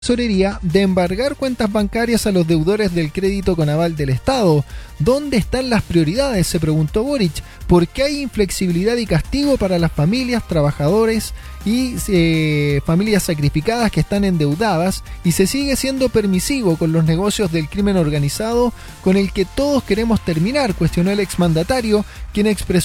Tesorería de embargar cuentas bancarias a los deudores del crédito con aval del Estado. ¿Dónde están las prioridades?, se preguntó Boric. ¿Por qué hay inflexibilidad y castigo para las familias, trabajadores y familias sacrificadas que están endeudadas, y se sigue siendo permisivo con los negocios del crimen organizado con el que todos queremos terminar?, cuestionó el exmandatario, quien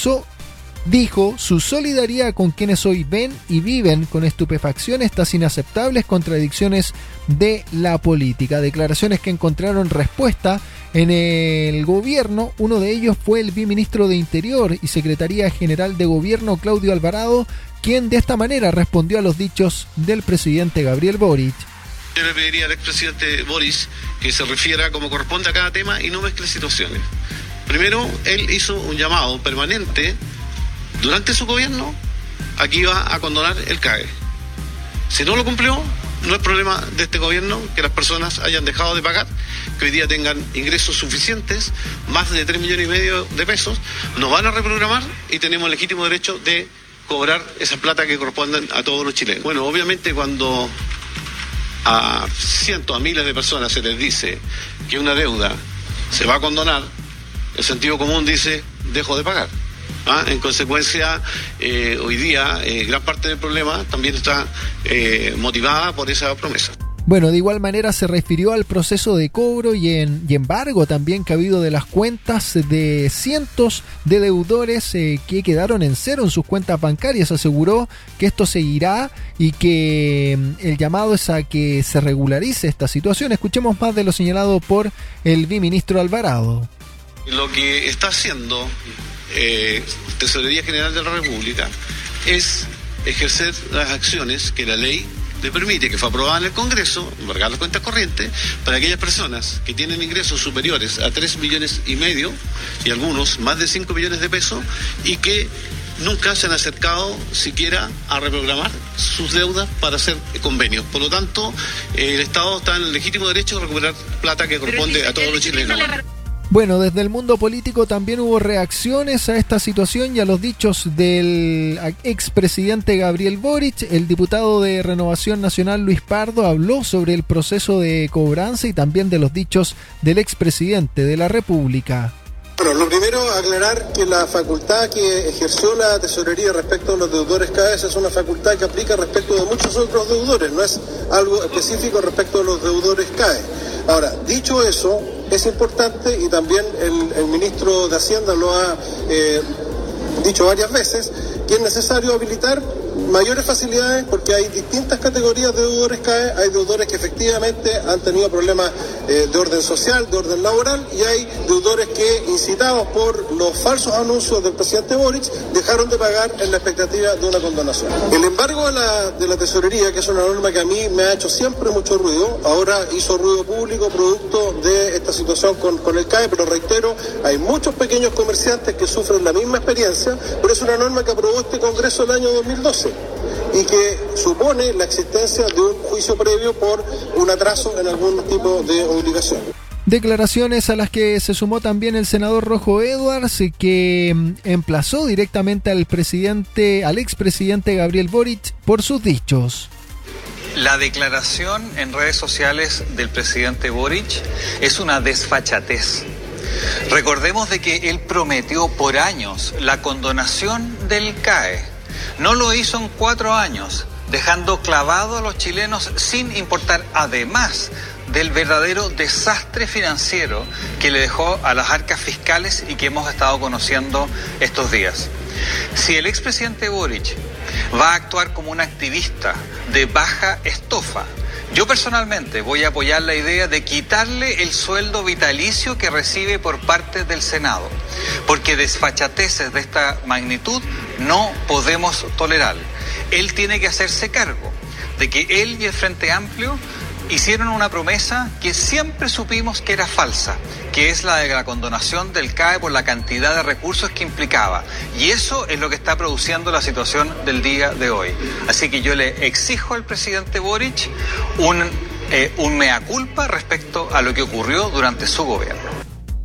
dijo su solidaridad con quienes hoy ven y viven con estupefacción estas inaceptables contradicciones de la política. Declaraciones que encontraron respuesta en el gobierno. Uno de ellos fue el viceministro de Interior y Secretaría General de Gobierno, Claudio Alvarado, quien de esta manera respondió a los dichos del presidente Gabriel Boric. Yo le pediría al expresidente Boric que se refiera como corresponde a cada tema y no mezcle situaciones. Primero, él hizo un llamado permanente durante su gobierno aquí iba a condonar el CAE. Si no lo cumplió, no es problema de este gobierno que las personas hayan dejado de pagar, que hoy día tengan ingresos suficientes, más de 3,5 millones de pesos, nos van a reprogramar y tenemos el legítimo derecho de cobrar esa plata que corresponden a todos los chilenos. Bueno, obviamente cuando a cientos, a miles de personas se les dice que una deuda se va a condonar, el sentido común dice, dejo de pagar. En consecuencia, hoy día gran parte del problema también está motivada por esa promesa. Bueno, de igual manera se refirió al proceso de cobro y embargo también que ha habido de las cuentas de cientos de deudores que quedaron en cero en sus cuentas bancarias. Aseguró que esto seguirá y que el llamado es a que se regularice esta situación. Escuchemos más de lo señalado por el viceministro Alvarado. Lo que está haciendo Tesorería General de la República es ejercer las acciones que la ley le permite, que fue aprobada en el Congreso, embargar las cuentas corrientes para aquellas personas que tienen ingresos superiores a 3,5 millones y algunos más de 5 millones de pesos y que nunca se han acercado siquiera a reprogramar sus deudas para hacer convenios. Por lo tanto, el Estado está en el legítimo derecho de recuperar plata que corresponde a todos los chilenos. Bueno, desde el mundo político también hubo reacciones a esta situación y a los dichos del expresidente Gabriel Boric. El diputado de Renovación Nacional Luis Pardo habló sobre el proceso de cobranza y también de los dichos del expresidente de la República. Bueno, lo primero, aclarar que la facultad que ejerció la tesorería respecto a los deudores CAE es una facultad que aplica respecto de muchos otros deudores, no es algo específico respecto a los deudores CAE. Ahora, dicho eso, es importante, y también el ministro de Hacienda lo ha dicho varias veces, que es necesario habilitar mayores facilidades porque hay distintas categorías de deudores CAE, hay deudores que efectivamente han tenido problemas de orden social, de orden laboral, y hay deudores que, incitados por los falsos anuncios del presidente Boric, dejaron de pagar en la expectativa de una condonación. El embargo de la tesorería, que es una norma que a mí me ha hecho siempre mucho ruido, ahora hizo ruido público producto de esta situación con el CAE, pero reitero, hay muchos pequeños comerciantes que sufren la misma experiencia, pero es una norma que aprobó este Congreso el año 2012. Y que supone la existencia de un juicio previo por un atraso en algún tipo de obligación. Declaraciones a las que se sumó también el senador Rojo Edwards, que emplazó directamente al expresidente Gabriel Boric por sus dichos. La declaración en redes sociales del presidente Boric es una desfachatez. Recordemos de que él prometió por años la condonación del CAE. No lo hizo en 4 años, dejando clavados a los chilenos sin importar, además del verdadero desastre financiero que le dejó a las arcas fiscales y que hemos estado conociendo estos días. Si el expresidente Boric va a actuar como un activista de baja estofa, yo personalmente voy a apoyar la idea de quitarle el sueldo vitalicio que recibe por parte del Senado, porque desfachateces de esta magnitud no podemos tolerar. Él tiene que hacerse cargo de que él y el Frente Amplio hicieron una promesa que siempre supimos que era falsa, que es la de la condonación del CAE por la cantidad de recursos que implicaba. Y eso es lo que está produciendo la situación del día de hoy. Así que yo le exijo al presidente Boric un mea culpa respecto a lo que ocurrió durante su gobierno.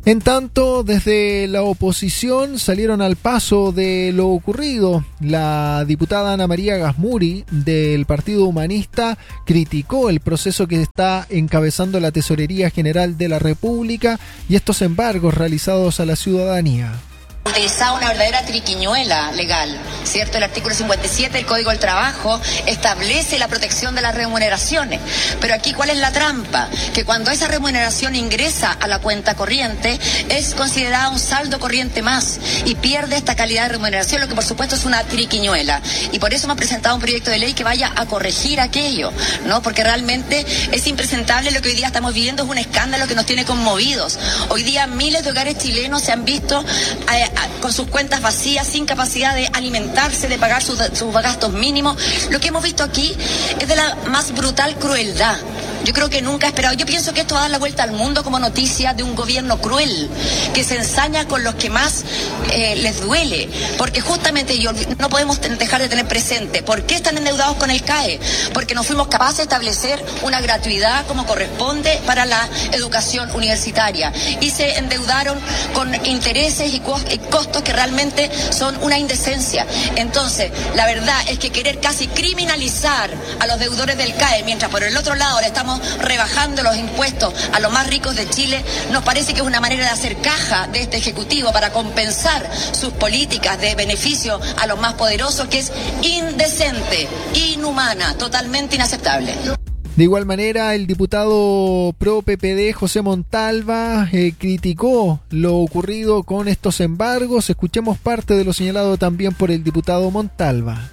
En tanto, desde la oposición salieron al paso de lo ocurrido. La diputada Ana María Gasmuri del Partido Humanista criticó el proceso que está encabezando la Tesorería General de la República y estos embargos realizados a la ciudadanía. Utilizado una verdadera triquiñuela legal, ¿cierto? El artículo 57 del Código del Trabajo establece la protección de las remuneraciones, pero aquí ¿cuál es la trampa? Que cuando esa remuneración ingresa a la cuenta corriente es considerada un saldo corriente más y pierde esta calidad de remuneración, lo que por supuesto es una triquiñuela, y por eso hemos presentado un proyecto de ley que vaya a corregir aquello, ¿no? Porque realmente es impresentable lo que hoy día estamos viviendo, es un escándalo que nos tiene conmovidos. Hoy día miles de hogares chilenos se han visto con sus cuentas vacías, sin capacidad de alimentarse, de pagar sus gastos mínimos. Lo que hemos visto aquí es de la más brutal crueldad. Yo creo que nunca he esperado. Yo pienso que esto va a dar la vuelta al mundo como noticia de un gobierno cruel, que se ensaña con los que más les duele. Porque justamente no podemos dejar de tener presente por qué están endeudados con el CAE. Porque no fuimos capaces de establecer una gratuidad como corresponde para la educación universitaria. Y se endeudaron con intereses y costos que realmente son una indecencia. Entonces, la verdad es que querer casi criminalizar a los deudores del CAE, mientras por el otro lado le estamos rebajando los impuestos a los más ricos de Chile, nos parece que es una manera de hacer caja de este Ejecutivo para compensar sus políticas de beneficio a los más poderosos, que es indecente, inhumana, totalmente inaceptable. De igual manera, el diputado pro PPD José Montalva criticó lo ocurrido con estos embargos. Escuchemos parte de lo señalado también por el diputado Montalva.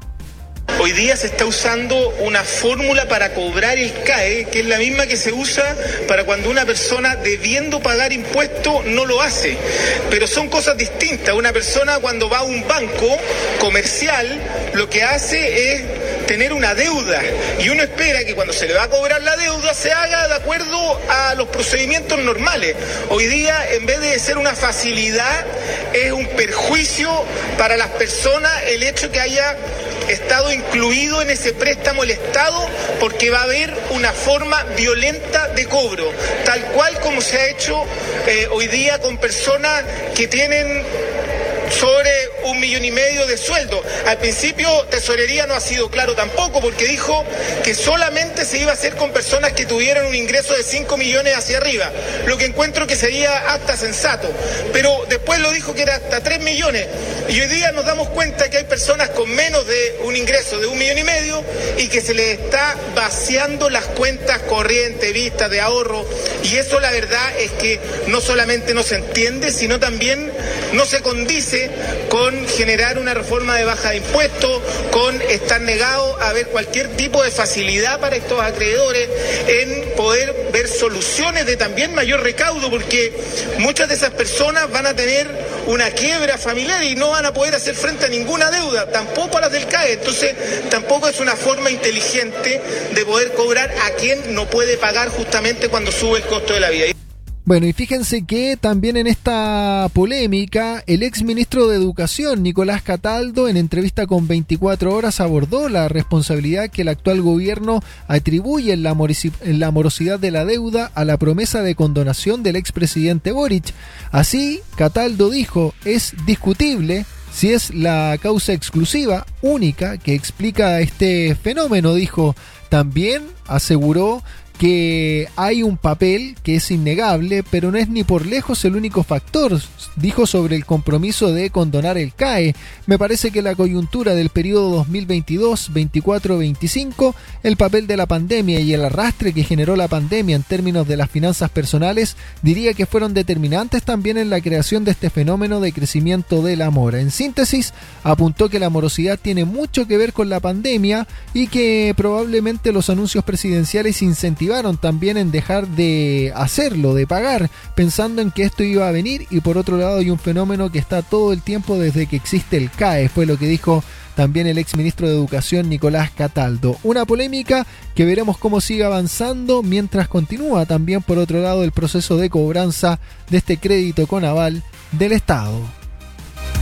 Hoy día se está usando una fórmula para cobrar el CAE, que es la misma que se usa para cuando una persona debiendo pagar impuestos no lo hace. Pero son cosas distintas. Una persona cuando va a un banco comercial lo que hace es tener una deuda y uno espera que cuando se le va a cobrar la deuda se haga de acuerdo a los procedimientos normales. Hoy día, en vez de ser una facilidad, es un perjuicio para las personas el hecho que haya estado incluido en ese préstamo el Estado, porque va a haber una forma violenta de cobro, tal cual como se ha hecho hoy día con personas que tienen sobre 1,5 millones de sueldo. Al principio Tesorería no ha sido claro tampoco, porque dijo que solamente se iba a hacer con personas que tuvieran un ingreso de 5 millones hacia arriba, lo que encuentro que sería hasta sensato, pero después lo dijo que era hasta 3 millones, y hoy día nos damos cuenta que hay personas con menos de un ingreso de 1,5 millones y que se les está vaciando las cuentas corrientes, vistas de ahorro, y eso la verdad es que no solamente no se entiende, sino también no se condice con generar una reforma de baja de impuestos, con estar negado a ver cualquier tipo de facilidad para estos acreedores en poder ver soluciones de también mayor recaudo, porque muchas de esas personas van a tener una quiebra familiar y no van a poder hacer frente a ninguna deuda, tampoco a las del CAE. Entonces tampoco es una forma inteligente de poder cobrar a quien no puede pagar justamente cuando sube el costo de la vida. Bueno, y fíjense que también en esta polémica, el exministro de Educación, Nicolás Cataldo, en entrevista con 24 horas, abordó la responsabilidad que el actual gobierno atribuye en la morosidad de la deuda a la promesa de condonación del expresidente Boric. Así, Cataldo dijo, es discutible si es la causa exclusiva, única, que explica este fenómeno, dijo. También aseguró que hay un papel que es innegable, pero no es ni por lejos el único factor. Dijo sobre el compromiso de condonar el CAE. Me parece que la coyuntura del periodo 2022, 24, 25, el papel de la pandemia y el arrastre que generó la pandemia en términos de las finanzas personales, diría que fueron determinantes también en la creación de este fenómeno de crecimiento de la mora. En síntesis, apuntó que la morosidad tiene mucho que ver con la pandemia y que probablemente los anuncios presidenciales incentivaron también en dejar de hacerlo, de pagar, pensando en que esto iba a venir. Y por otro lado hay un fenómeno que está todo el tiempo desde que existe el CAE, fue lo que dijo también el exministro de Educación Nicolás Cataldo. Una polémica que veremos cómo sigue avanzando mientras continúa también por otro lado el proceso de cobranza de este crédito con aval del Estado.